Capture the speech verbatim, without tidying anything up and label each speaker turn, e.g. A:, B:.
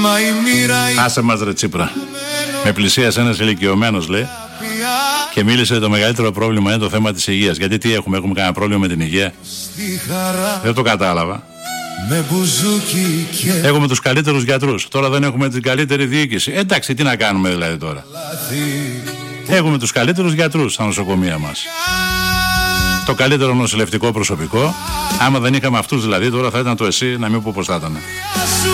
A: Άσε μας ρε Τσίπρα. Με πλησίασε ένας ηλικιωμένος, λέει, και μίλησε το μεγαλύτερο πρόβλημα είναι το θέμα της υγείας. Γιατί τι έχουμε, έχουμε κανένα πρόβλημα με την υγεία? Δεν το κατάλαβα. Έχουμε τους καλύτερους γιατρούς. Τώρα δεν έχουμε την καλύτερη διοίκηση. Εντάξει, τι να κάνουμε δηλαδή τώρα? Έχουμε τους καλύτερους γιατρούς στα νοσοκομεία μας. Το καλύτερο νοσηλευτικό προσωπικό. Άμα δεν είχαμε αυτούς δηλαδή, τώρα θα ήταν το εσύ, να μην πω πως θα ήταν.